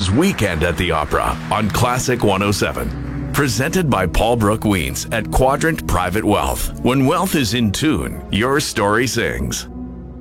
is Weekend at the Opera on Classic 107. Presented by Paul Brooke Weens at Quadrant Private Wealth. When wealth is in tune, your story sings.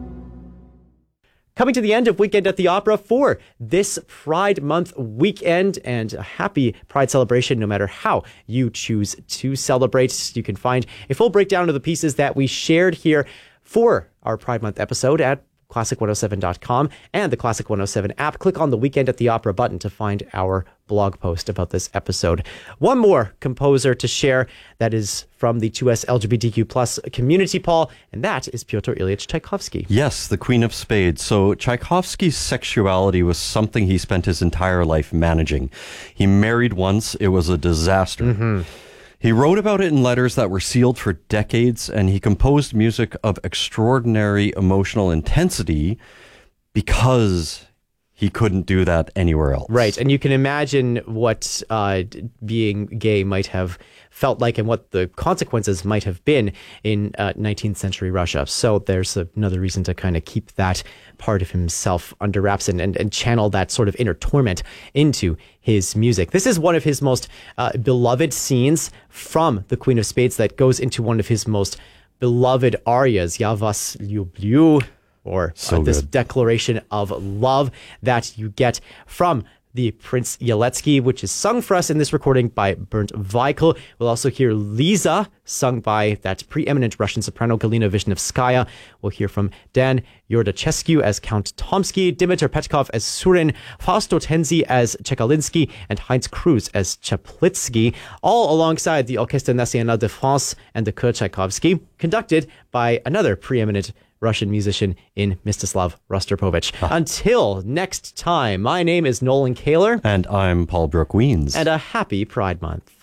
Coming to the end of Weekend at the Opera for this Pride Month weekend, and a happy Pride celebration no matter how you choose to celebrate. You can find a full breakdown of the pieces that we shared here for our Pride Month episode at classic107.com and the Classic 107 app. Click on the Weekend at the Opera button to find our blog post about this episode. One more composer to share that is from the 2S LGBTQ plus community, Paul, and that is Pyotr Ilyich Tchaikovsky. Yes, the Queen of Spades. So Tchaikovsky's sexuality was something he spent his entire life managing. He married once. It was a disaster. Mm-hmm. He wrote about it in letters that were sealed for decades, and he composed music of extraordinary emotional intensity because he couldn't do that anywhere else. Right, and you can imagine what being gay might have felt like and what the consequences might have been in 19th century Russia. So there's another reason to kind of keep that part of himself under wraps and channel that sort of inner torment into his music. This is one of his most beloved scenes from The Queen of Spades that goes into one of his most beloved arias, Ya vas lublю, or this declaration of love that you get from the Prince Yeletsky, which is sung for us in this recording by Bernd Weichel. We'll also hear Lisa, sung by that preeminent Russian soprano Galina Vishnevskaya. We'll hear from Dan Yordachescu as Count Tomsky, Dimitar Petkov as Surin, Fausto Tenzi as Chekalinsky, and Heinz Kruse as Chaplitsky, all alongside the Orchestre National de France and the Chor Tchaikovsky, conducted by another preeminent Russian musician in Mstislav Rostropovich. Until next time, my name is Nolan Kaler. And I'm Paul Brooke Weens. And a happy Pride Month.